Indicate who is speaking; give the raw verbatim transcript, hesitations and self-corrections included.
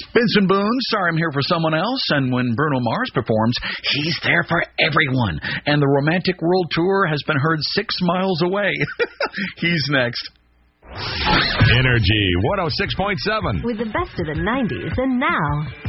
Speaker 1: Benson Boone, Sorry I'm Here for Someone Else, and when Bruno Mars performs, he's there for everyone. And the Romantic World Tour has been heard six miles away. He's next.
Speaker 2: Energy one oh six point seven.
Speaker 3: With the best of the nineties and now.